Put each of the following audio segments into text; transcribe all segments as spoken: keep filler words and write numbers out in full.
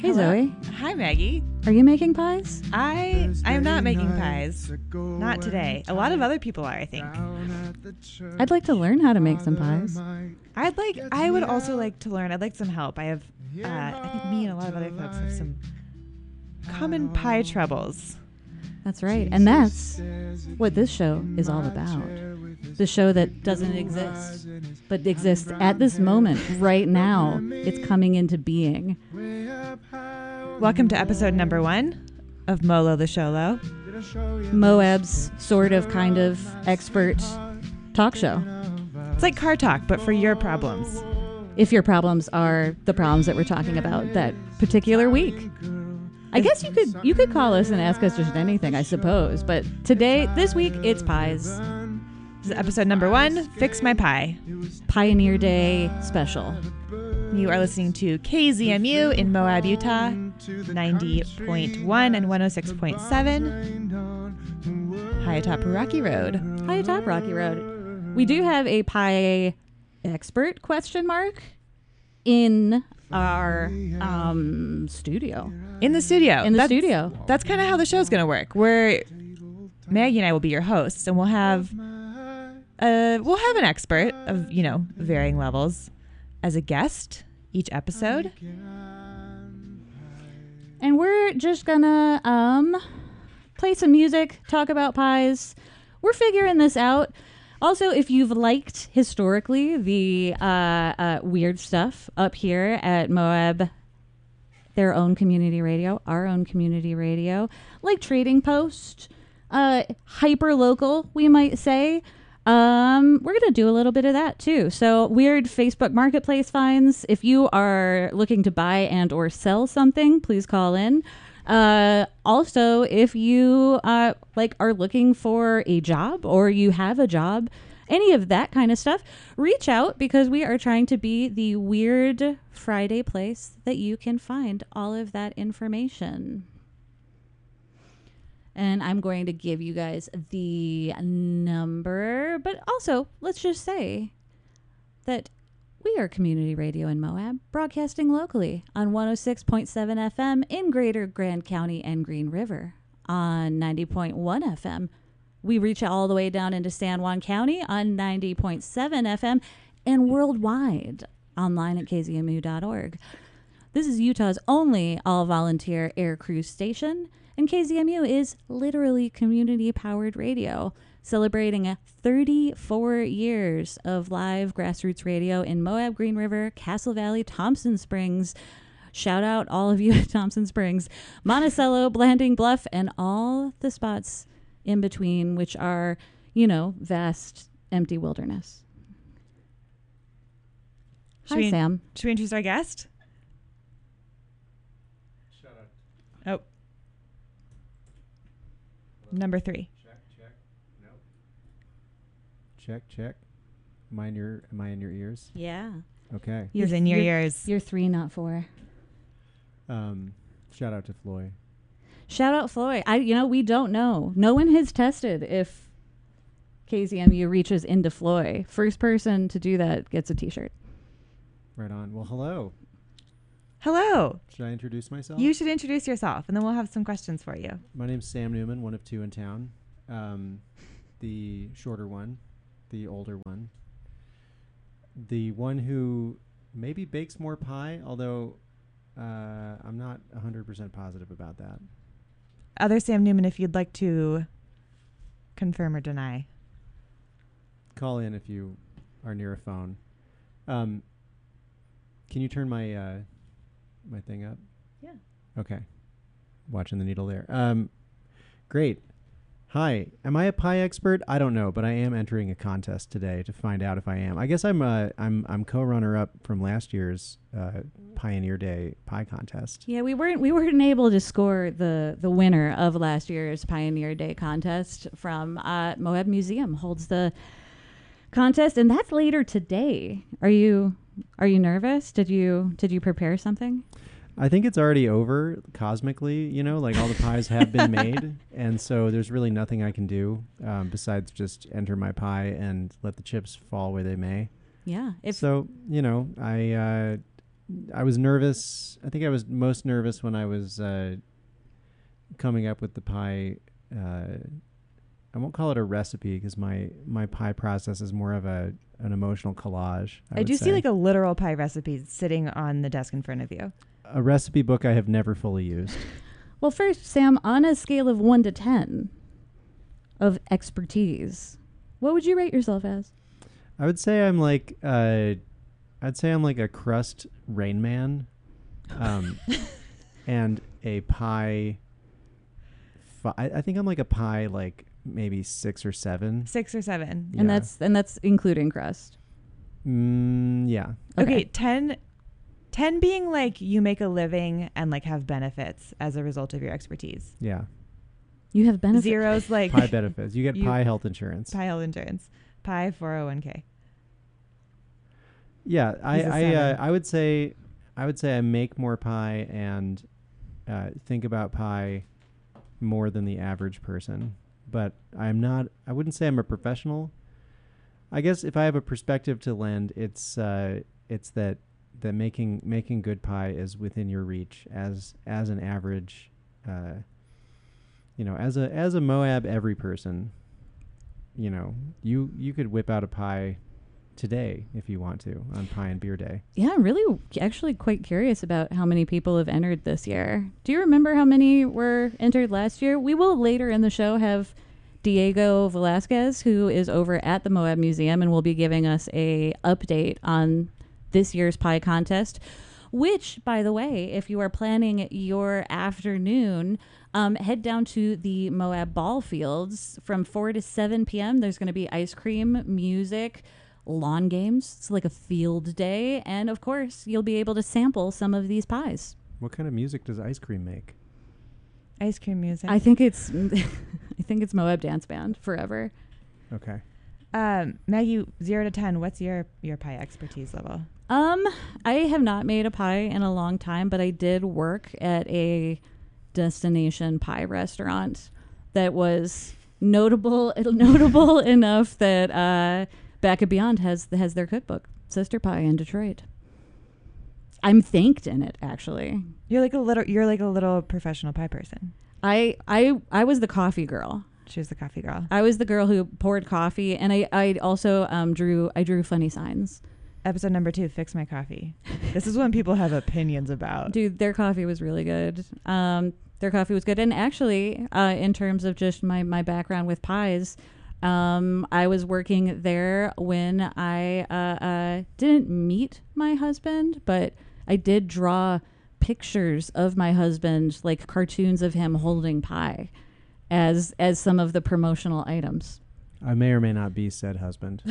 Hey, Hello. Zoe. Hi, Maggie. Are you making pies? I I am not making pies. Not today. A lot of other people are, I think. I'd like to learn how to make some pies. I'd like. I would also like to learn. I'd like some help. I have. Uh, I think me and a lot of other folks have some common pie troubles. That's right. And that's what this show is all about. The show that doesn't exist, but exists at this moment, right now. It's coming into being. Welcome to episode number one of Molo the Sholo. Moab's sort of, kind of, expert talk show. It's like car talk, but for your problems. If your problems are the problems that we're talking about that particular week. I guess you could you could call us and ask us just anything, I suppose. But today, this week, it's pies. This is episode number one, Fix My Pie. Pioneer Day special. You are listening to K Z M U in Moab, Utah, ninety point one and one oh six point seven, high atop Rocky Road. High atop Rocky Road. We do have a pie expert, question mark, in our um, studio. In the studio. In the that's, studio. That's kind of how the show's going to work. Where Maggie and I will be your hosts, and we'll have uh, we'll have an expert of, you know, varying levels as a guest each episode. And we're just gonna um, play some music, talk about pies. We're figuring this out. Also, if you've liked historically the uh, uh, weird stuff up here at Moab, their own community radio, our own community radio, like Trading Post, uh, hyper local, we might say. Um, we're going to do a little bit of that too. So weird Facebook Marketplace finds. If you are looking to buy and or sell something, please call in. Uh, also, if you uh, like are looking for a job or you have a job, any of that kind of stuff, reach out because we are trying to be the Weird Friday place that you can find all of that information. And I'm going to give you guys the number, but also let's just say that we are community radio in Moab, broadcasting locally on one oh six point seven F M in Greater Grand County and Green River, on ninety point one F M. We reach all the way down into San Juan County on ninety point seven F M and worldwide online at k z m u dot org. This is Utah's only all-volunteer air crew station, and K Z M U is literally community-powered radio, celebrating thirty-four years of live grassroots radio in Moab, Green River, Castle Valley, Thompson Springs. Shout out all of you at Thompson Springs, Monticello, Blanding Bluff, and all the spots in between, which are, you know, vast, empty wilderness. Should Hi, we, Sam. Should we introduce our guest? Shut up. Oh. Number three. Check, check. Nope. Check, check. Am I in your Am I in your ears? Yeah. Okay. He's in your ears. You're three, not four. Um, shout out to Floyd. Shout out Floyd. I, you know, we don't know. No one has tested if K Z M U reaches into Floyd. First person to do that gets a T-shirt. Right on. Well, hello. Hello. Should I introduce myself? You should introduce yourself, and then we'll have some questions for you. My name's Sam Newman, one of two in town. Um, the shorter one, the older one. The one who maybe bakes more pie, although uh, I'm not one hundred percent positive about that. Other Sam Newman, if you'd like to confirm or deny. Call in if you are near a phone. Um, can you turn my uh, my thing up? Yeah. Okay. Watching the needle there. Um, great. Hi. Am I a pie expert? I don't know, but I am entering a contest today to find out if I am. I guess I'm uh, I'm I'm co-runner up from last year's uh, Pioneer Day pie contest. Yeah, we weren't we weren't able to score the the winner of last year's Pioneer Day contest from uh, Moab Museum holds the contest, and that's later today. Are you are you nervous? Did you did you prepare something? I think it's already over cosmically, you know, like all the pies have been made. And so there's really nothing I can do um, besides just enter my pie and let the chips fall where they may. Yeah. If So, you know, I uh, I was nervous. I think I was most nervous when I was uh, coming up with the pie. Uh, I won't call it a recipe because my, my pie process is more of a an emotional collage. I, I would do say. see like a literal pie recipe sitting on the desk in front of you. a recipe book I have never fully used. Well, first, Sam, on a scale of one to ten of expertise, what would you rate yourself as? I would say I'm like uh, I'd say I'm like a crust Rain Man, um, and a pie. Fi- I, I think I'm like a pie like maybe six or seven. Six or seven. And Yeah. that's and that's including crust. Mm, yeah. Okay. Okay. ten, ten being like you make a living and like have benefits as a result of your expertise. Yeah. You have benefits. Zero's like Pie benefits. You get You- pie health insurance. pie health insurance. Pie four oh one k. Yeah, I He's a I, uh, seven. I would say I would say I make more pie and uh, think about pie more than the average person. But I'm not. I wouldn't say I'm a professional. I guess if I have a perspective to lend, it's uh, it's that that making making good pie is within your reach as as an average. Uh, you know, as a as a Moab every person. You know, you you could whip out a pie today if you want to on Pie and Beer Day. Yeah, I'm really actually quite curious about how many people have entered this year. Do you remember how many were entered last year? We will later in the show have Diego Velasquez, who is over at the Moab Museum and will be giving us a update on this year's pie contest, which, by the way, if you are planning your afternoon, um, head down to the Moab ball fields from four to seven p.m. There's going to be ice cream, music, lawn games. It's like a field day. And of course, you'll be able to sample some of these pies. What kind of music does ice cream make? Ice cream music. I think it's I think it's Moab Dance Band forever. Okay. Um, Maggie, zero to ten. What's your your pie expertise level? Um, I have not made a pie in a long time, but I did work at a destination pie restaurant that was notable notable enough that uh, Back and Beyond has has their cookbook, Sister Pie in Detroit. I'm thanked in it, actually. You're like a little. You're like a little professional pie person. I I I was the coffee girl. She was the coffee girl. I was the girl who poured coffee, and I I also um drew I drew funny signs. Episode number two, fix my coffee. This is when people have opinions about. Dude, their coffee was really good. Um, their coffee was good, and actually, uh, in terms of just my my background with pies, um, I was working there when I uh, uh didn't meet my husband, but I did draw pictures of my husband, like cartoons of him holding pie, as as some of the promotional items. I may or may not be said husband.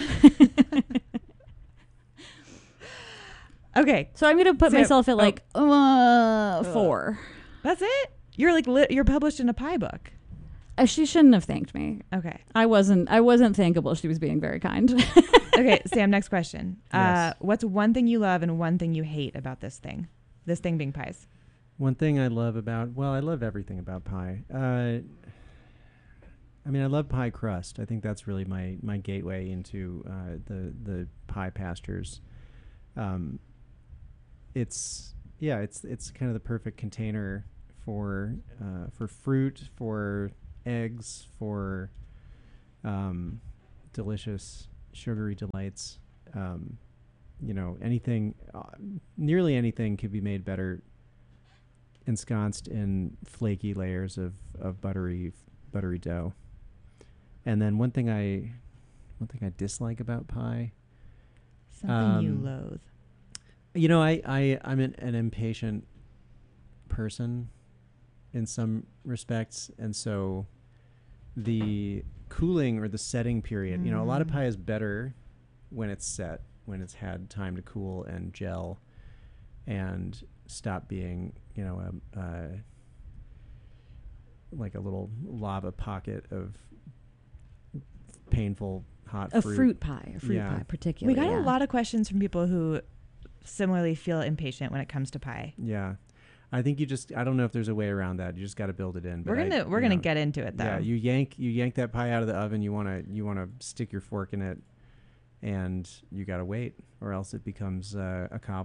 Okay, So I'm gonna put So- myself at oh. like uh, four. that's it. You're like lit, you're published in a pie book. Uh, she shouldn't have thanked me. Okay. I wasn't. I wasn't thankable. She was being very kind. Okay, Sam. Next question. Uh, Yes. what's one thing you love and one thing you hate about this thing? This thing being pies. One thing I love about, well, I love everything about pie. Uh, I mean, I love pie crust. I think that's really my, my gateway into uh, the the pie pastures. Um, it's yeah, it's it's kind of the perfect container for uh, for fruit, for eggs, for um, delicious sugary delights. Um, you know, anything, uh, nearly anything could be made better ensconced in flaky layers of, of buttery buttery dough. And then one thing I one thing I dislike about pie, Something you Um, loathe. you know, I, I I'm an, an impatient person in some respects, and so the cooling or the setting period, you know, a lot of Mm. pie is better when it's set, when it's had time to cool and gel and stop being, you know, a, uh, like a little lava pocket of painful hot a fruit. fruit pie, a fruit Yeah. pie, particularly. We got yeah. a lot of questions from people who similarly feel impatient when it comes to pie. Yeah. I think you just, I don't know if there's a way around that. You just got to build it in. We're but I- gonna we're you gonna know, get into it though. Yeah, you yank you yank that pie out of the oven. You want to you want to stick your fork in it, and you got to wait, or else it becomes uh, a cobbler.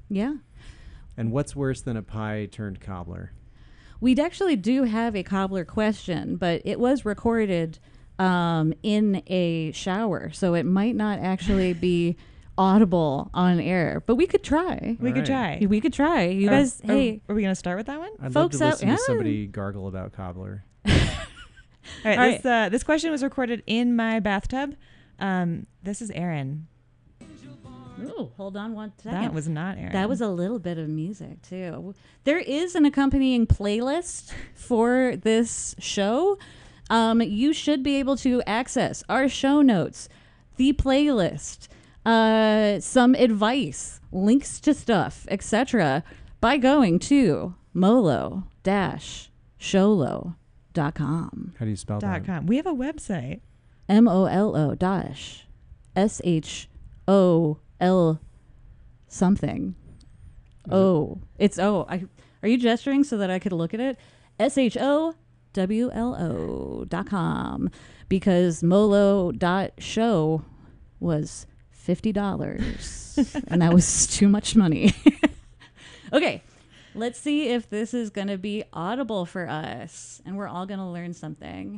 Yeah. And what's worse than a pie turned cobbler? We actually do have a cobbler question, but it was recorded um, in a shower, so it might not actually be audible on air. But we could try. We All could right. try. We could try. You Are- guys, are, hey, are we gonna start with that one? I'd Folks love out- to listen yeah. to somebody gargle about cobbler. All right. All this uh, this question was recorded in my bathtub. Um, this is Aaron. ooh, hold on one second. That was not Aaron. That was a little bit of music too. There is an accompanying playlist for this show. Um, you should be able to access our show notes, the playlist, uh, some advice, links to stuff, et cetera, by going to molo dash sholo dot com. How do you spell dot that? com. We have a website. M O L O dash S H O L something. Oh, it's oh. I are you gesturing so that I could look at it? S H O W L O dot com, because molo dot show was fifty dollars and that was too much money. Okay, let's see if this is going to be audible for us, and we're all going to learn something.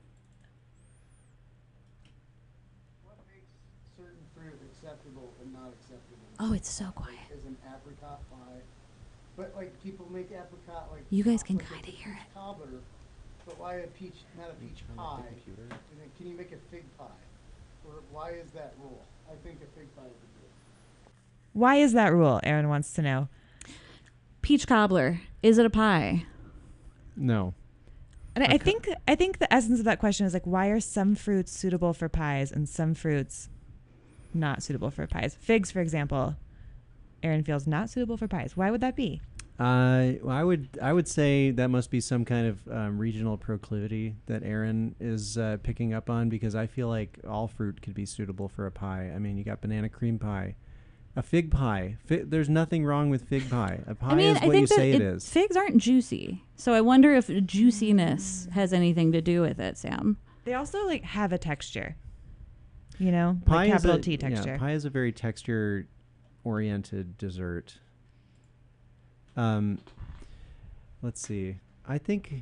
What makes certain fruit acceptable and not acceptable? Oh, it's so quiet. Is an apricot pie. But like people make apricot like You guys can like a kinda hear peach it. cobbler, but why a peach not a peach pie? And then can you make a fig pie? Or why is that rule? I think a fig pie would be good. Why is that rule? Aaron wants to know. Peach cobbler, is it a pie? No. And I, I Okay. think I think the essence of that question is like, why are some fruits suitable for pies and some fruits not suitable for pies? Figs, for example, Aaron feels not suitable for pies. Why would that be? Uh, well, I would I would say that must be some kind of um, regional proclivity that Aaron is uh, picking up on, because I feel like all fruit could be suitable for a pie. I mean, you got banana cream pie, a fig pie. Fi- there's nothing wrong with fig pie. A pie I mean, is I what you think that say it it- is. figs aren't juicy, so I wonder if juiciness has anything to do with it, Sam. They also like have a texture, you know, Pie like is capital a, T texture. Yeah, pie is a very texture-oriented dessert. Um, let's see. I think.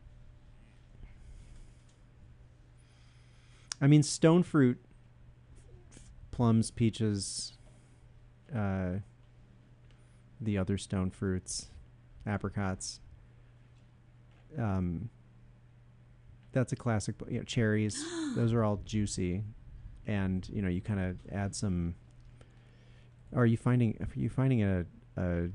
I mean, stone fruit, plums, peaches, uh, the other stone fruits, apricots. Um, that's a classic. You know, cherries. Those are all juicy, and you know you kind of add some. Are you finding? Are you finding a? a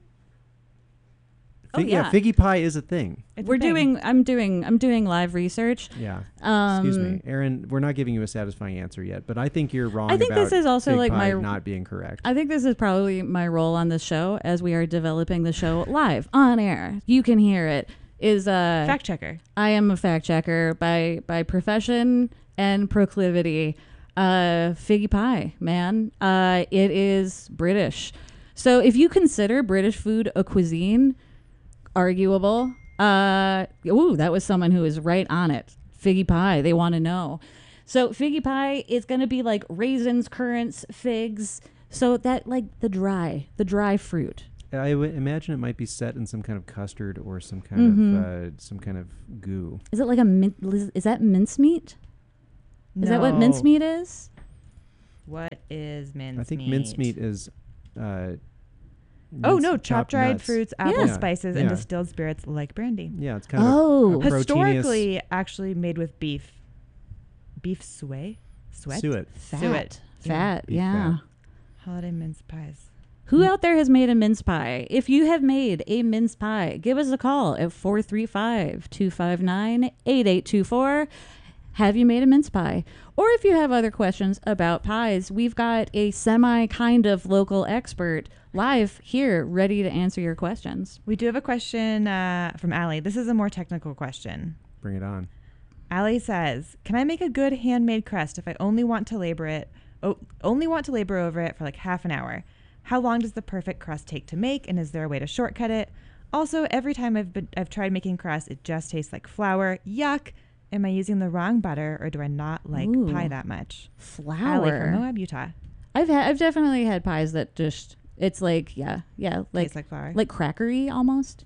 Oh, Fig- yeah. figgy pie is a thing. It's a We're thing. doing. I'm doing. I'm doing live research. Yeah. Um, Excuse me, Aaron. We're not giving you a satisfying answer yet, but I think you're wrong. I think about this is also fig like pie my- not being correct. I think this is probably my role on this show, as we are developing the show live on air. You can hear it. Is uh, fact checker. I am a fact checker by by profession and proclivity. Uh, figgy pie, man. Uh, it is British. So if you consider British food a cuisine, arguable. Uh, ooh, that was someone who is right on it. Figgy pie. They want to know. So figgy pie is going to be like raisins, currants, figs. So that like the dry, the dry fruit. I would imagine it might be set in some kind of custard or some kind Mhm. of uh, some kind of goo. Is it like a min- is that mincemeat? Is that what mincemeat is? What is mincemeat? I think mincemeat is. Uh, Oh mince- no, chopped dried nuts. fruits, apple Yeah. spices, Yeah. and distilled spirits like brandy. Yeah, it's kind Oh. of a, a proteinous Historically, actually made with beef. Beef suet? Sweat? suet. Fat. Suet. Fat. Beef Yeah. fat. Holiday mince pies. Who out there has made a mince pie? If you have made a mince pie, give us a call at four three five, two five nine, eight eight two four. Have you made a mince pie? Or if you have other questions about pies, we've got a semi kind of local expert live here ready to answer your questions. We do have a question uh, from Allie. This is a more technical question. Bring it on. Allie says, "Can I make a good handmade crust if I only want to labor it, o- only want to labor over it for like half an hour? How long does the perfect crust take to make, and is there a way to shortcut it? Also, every time I've been, I've tried making crust, it just tastes like flour. Yuck! Am I using the wrong butter, or do I not like Ooh. pie that much?" Allie from Flour. Moab, Utah. I've had I've definitely had pies that just It's like yeah, yeah, like Tastes like flour. like crackery almost.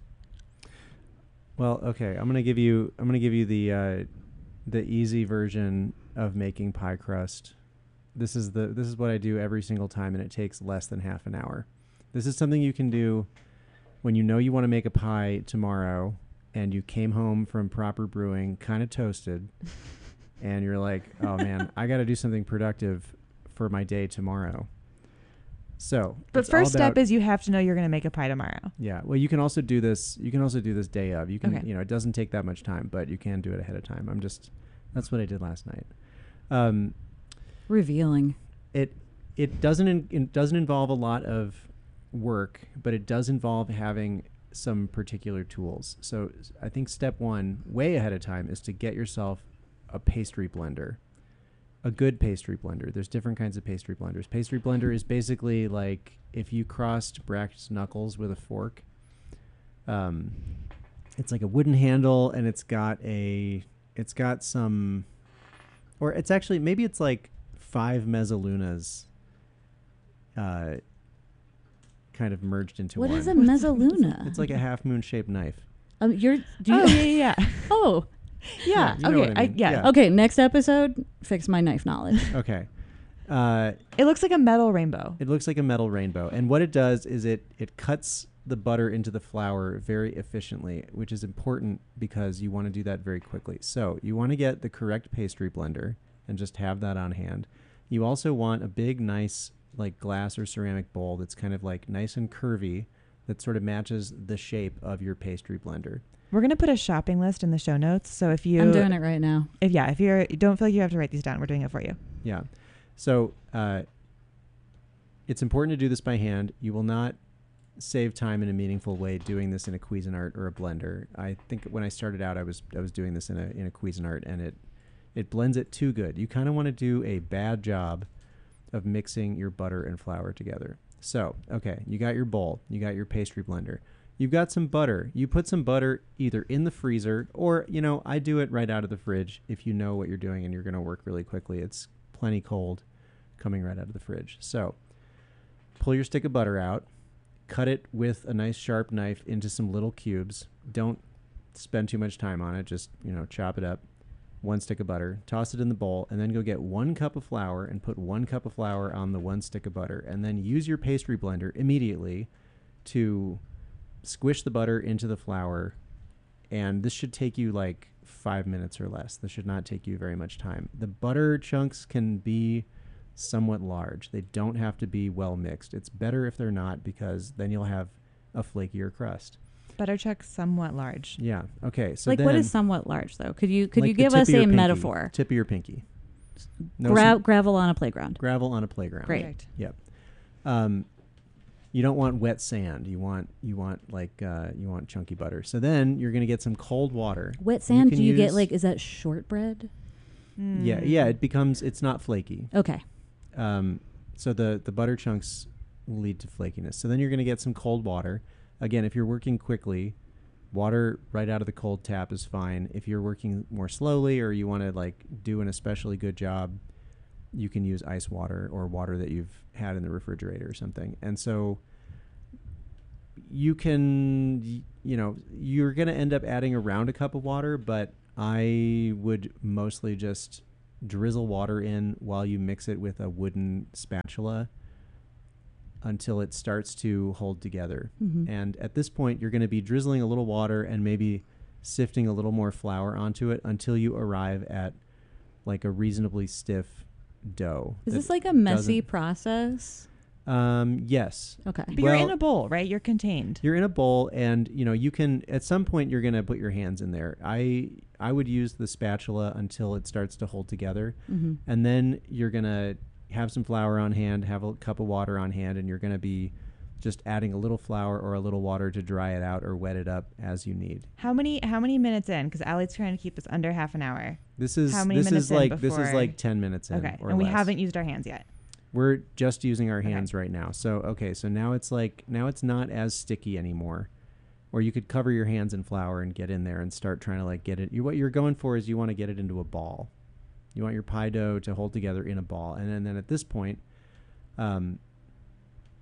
Well, okay. I'm gonna give you. I'm gonna give you the uh, the easy version of making pie crust. This is the. This is what I do every single time, and it takes less than half an hour. This is something you can do when you know you want to make a pie tomorrow, and you came home from proper brewing, kind of toasted, and you're like, "Oh man, I got to do something productive for my day tomorrow." So, but it's all first step about- is you have to know you're going to make a pie tomorrow. Yeah. Well, you can also do this. You can also do this day of. You can, Okay. you know, it doesn't take that much time, but you can do it ahead of time. I'm just, that's what I did last night. Um, Revealing. it, it doesn't, in, it doesn't involve a lot of work, but it does involve having some particular tools. So s- I think step one, way ahead of time, is to get yourself a pastry blender. A good pastry blender. There's different kinds of pastry blenders. Pastry blender is basically like if you crossed brass knuckles with a fork. Um, it's like a wooden handle, and it's got a, it's got some, or it's actually maybe it's like five mezzalunas, uh, kind of merged into What one. is a mezzaluna? It's like a half moon shaped knife. Um, you're. Do you, Oh, yeah, yeah, yeah. oh, yeah. you know Okay. what I I mean. yeah. Yeah. okay. Next episode, fix my knife knowledge. Okay. Uh, It looks like a metal rainbow. It looks like a metal rainbow. And what it does is it, it cuts the butter into the flour very efficiently, which is important because you want to do that very quickly. So you want to get the correct pastry blender and just have that on hand. You also want a big, nice, like glass or ceramic bowl that's kind of like nice and curvy that sort of matches the shape of your pastry blender. We're going to put a shopping list in the show notes. So if you, I'm doing it right now. if yeah, if you're, don't feel like you have to write these down. We're doing it for you. Yeah. So uh, it's important to do this by hand. You will not save time in a meaningful way doing this in a Cuisinart or a blender. I think when I started out, I was I was doing this in a in a Cuisinart, and it it blends it too good. You kind of want to do a bad job of mixing your butter and flour together. So, okay, you got your bowl, you got your pastry blender. You've got some butter. You put some butter either in the freezer or, you know, I do it right out of the fridge if you know what you're doing and you're going to work really quickly. It's plenty cold coming right out of the fridge. So pull your stick of butter out, cut it with a nice sharp knife into some little cubes. Don't spend too much time on it. Just, you know, chop it up. One stick of butter, toss it in the bowl, and then go get one cup of flour and put one cup of flour on the one stick of butter. And then use your pastry blender immediately to squish the butter into the flour. And this should take you like five minutes or less. This should not take you very much time. The butter chunks can be somewhat large. They don't have to be well mixed. It's better if they're not, because then you'll have a flakier crust. Butter chuck somewhat large. Yeah. Okay. So like, then, what is somewhat large though? Could you could like you the give tip us of your a pinky. metaphor? Tip of your pinky. No Gra- some- gravel on a playground. gravel on a playground. Great. Perfect. Yep. Um, you don't want wet sand. You want you want like uh, you want chunky butter. So then you're gonna get some cold water. Wet sand? can Do you get use- like? Is that shortbread? Yeah, yeah. It becomes it's not flaky. Okay. Um, so the the butter chunks will lead to flakiness. So then you're gonna get some cold water. Again, if you're working quickly, water right out of the cold tap is fine. If you're working more slowly or you want to like do an especially good job, you can use ice water or water that you've had in the refrigerator or something. And so you can, y- you know, you're going to end up adding around a cup of water, but I would mostly just drizzle water in while you mix it with a wooden spatula until it starts to hold together. Mhm. And at this point, you're going to be drizzling a little water and maybe sifting a little more flour onto it until you arrive at like a reasonably stiff dough. Is that this like a messy doesn't- process? Um, yes. Okay. But you're in Well- a bowl, right? You're contained. You're in a bowl, and you know you can. At some point, you're going to put your hands in there. I I would use the spatula until it starts to hold together, Mm-hmm. and then you're going to have some flour on hand, have a cup of water on hand, and you're going to be just adding a little flour or a little water to dry it out or wet it up as you need. How many how many minutes in? Because Allie's trying to keep this under half an hour. This is How many this minutes is in like this is before- like ten minutes in. Okay, or and we less. haven't used our hands yet. We're just using our Okay. hands right now. So okay, so now it's like now it's not as sticky anymore. Or you could cover your hands in flour and get in there and start trying to like get it. You, what you're going for is you want to get it into a ball. You want your pie dough to hold together in a ball, and then, then at this point, um,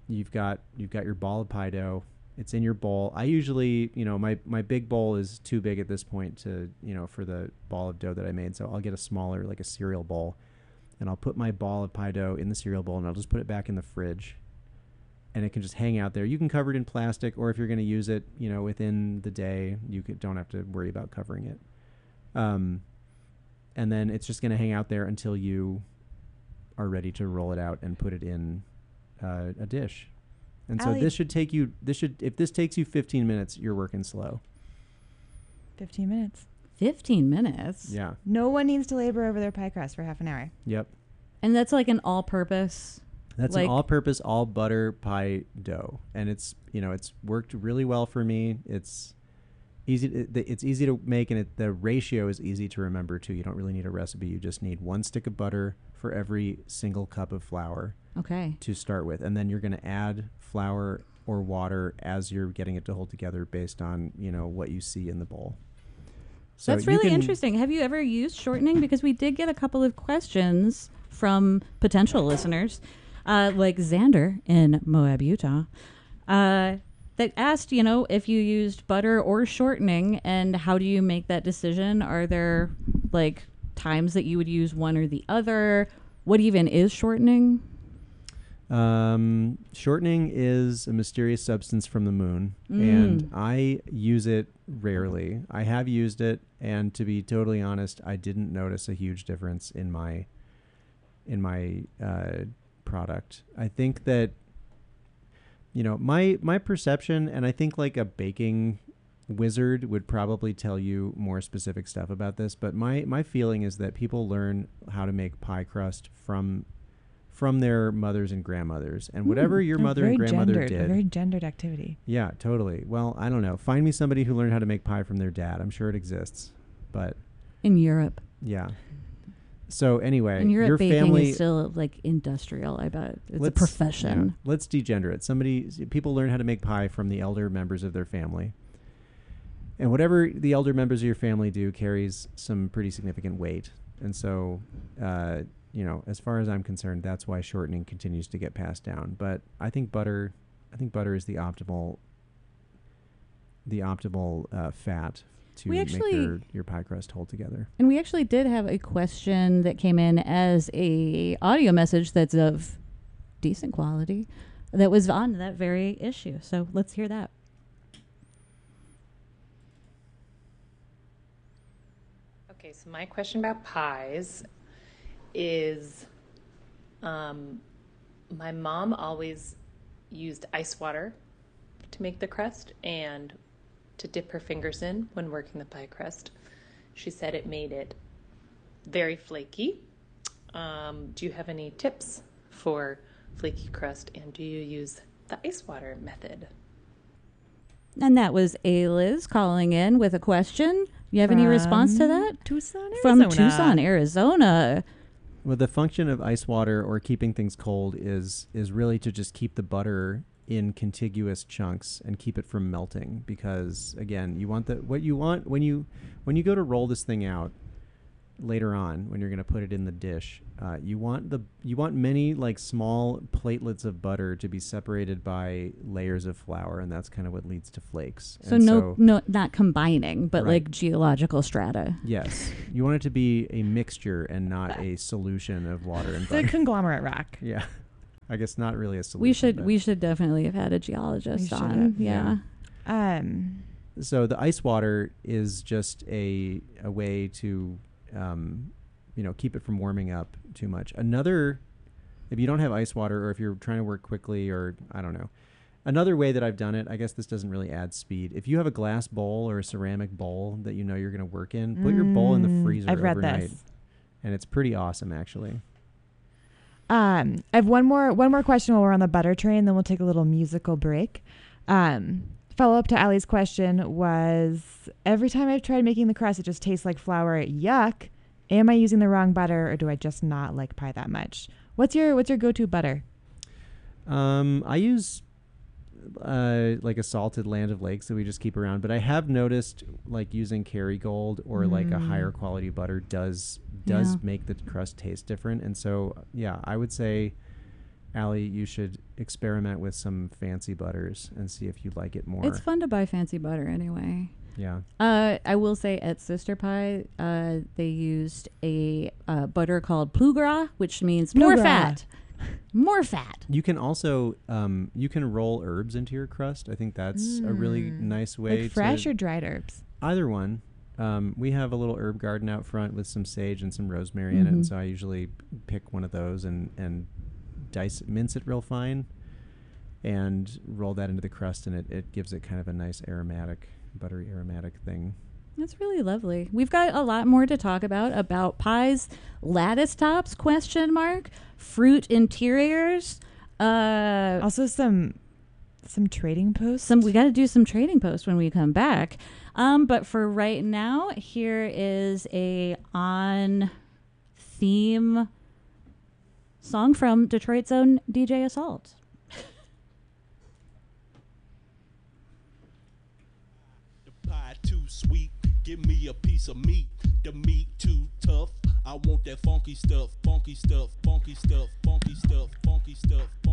you've got you've got your ball of pie dough. It's in your bowl. I usually, you know, my, my big bowl is too big at this point to, you know, for the ball of dough that I made. So I'll get a smaller, like a cereal bowl, and I'll put my ball of pie dough in the cereal bowl, and I'll just put it back in the fridge, and it can just hang out there. You can cover it in plastic, or if you're going to use it, you know, within the day, you could, don't have to worry about covering it. Um, and then it's just going to hang out there until you are ready to roll it out and put it in uh, a dish. And so Allie, this should take you, this should, if this takes you fifteen minutes, you're working slow. fifteen minutes. fifteen minutes. Yeah. No one needs to labor over their pie crust for half an hour. Yep. And that's like an all-purpose. That's Like- an all-purpose, all butter pie dough. And it's, you know, it's worked really well for me. It's easy to, it's easy to make, and it, the ratio is easy to remember too. You don't really need a recipe. You just need one stick of butter for every single cup of flour Okay. to start with. And then you're going to add flour or water as you're getting it to hold together based on, you know, what you see in the bowl. So That's you really can- interesting. Have you ever used shortening? Because we did get a couple of questions from potential listeners, uh, like Xander in Moab, Utah, uh, that asked, you know, if you used butter or shortening, and how do you make that decision? Are there like times that you would use one or the other? What even is shortening? Um, shortening is a mysterious substance from the moon, Mm. and I use it rarely. I have used it, and to be totally honest, I didn't notice a huge difference in my in my uh, product. I think that, you know, my my perception, and I think like a baking wizard would probably tell you more specific stuff about this, but my my feeling is that people learn how to make pie crust from from their mothers and grandmothers, and whatever your A mother very and grandmother gendered, did. A very gendered activity. Yeah, totally. Well, I don't know. Find me somebody who learned how to make pie from their dad. I'm sure it exists, but In Europe. yeah. So anyway, In Europe, your baking family is still like industrial, I bet. It's a let's- profession. yeah, let's degenerate. Somebody, people learn how to make pie from the elder members of their family, and whatever the elder members of your family do carries some pretty significant weight. And so, uh, you know, as far as I'm concerned, that's why shortening continues to get passed down. But I think butter, I think butter is the optimal, the optimal uh, fat to We make actually- your, your pie crust hold together. And we actually did have a question that came in as a audio message that's of decent quality that was on that very issue. So let's hear that. Okay, so my question about pies is um, my mom always used ice water to make the crust and to dip her fingers in when working the pie crust. She said it made it very flaky. Um, do you have any tips for flaky crust, and do you use the ice water method? And that was A. Liz calling in with a question. You have any response to From that? Tucson, From Arizona. Tucson, Arizona. Well, the function of ice water or keeping things cold is is really to just keep the butter in contiguous chunks and keep it from melting, because again, you want the what you want when you when you go to roll this thing out later on, when you're going to put it in the dish, uh, you want the you want many like small platelets of butter to be separated by layers of flour, and that's kind of what leads to flakes. So And no, no, not combining, but Right. like geological strata. yes, you want it to be a mixture and not a solution of water and It's a butter. conglomerate rock. Yeah. I guess not really a solution. We should but- we should definitely have had a geologist We should on. have, Yeah. Um, So the ice water is just a a way to, um, you know, keep it from warming up too much. Another, if you don't have ice water, or if you're trying to work quickly, or I don't know, another way that I've done it, I guess this doesn't really add speed. If you have a glass bowl or a ceramic bowl that you know you're going to work in, put your bowl in Mm, the freezer I've read overnight, this. and it's pretty awesome actually. Um, I have one more one more question while we're on the butter train, then we'll take a little musical break. Um, follow up to Allie's question was, every time I've tried making the crust, it just tastes like flour. Yuck. Am I using the wrong butter, or do I just not like pie that much? What's your what's your go-to butter? Um, I use uh, like a salted Land of Lakes that we just keep around, but I have noticed like using Kerrygold or like a Mm. higher quality butter does does Yeah. make the crust taste different. And so, yeah, I would say Allie, you should experiment with some fancy butters and see if you like it more. It's fun to buy fancy butter anyway. Yeah. Uh, I will say at Sister Pie, uh, they used a uh, butter called plus gras, which means more Plus gras. fat. More fat. You can also um, you can roll herbs into your crust. I think that's a really Mm. nice way Like fresh to or dried herbs. either one. Um, we have a little herb garden out front with some sage and some rosemary in it, and Mhm. so I usually pick one of those and and dice mince it real fine, and roll that into the crust, and it, it gives it kind of a nice aromatic, buttery aromatic thing. That's really lovely. We've got a lot more to talk about, about pies, lattice tops, question mark, fruit interiors. Uh, Also some some trading posts. some we got to do some trading posts when we come back. Um, but for right now, here is a on theme song from Detroit's own D J Assault. The pie too sweet, give me a piece of meat. The meat too tough, I want that funky stuff, funky stuff, funky stuff, funky stuff, funky stuff.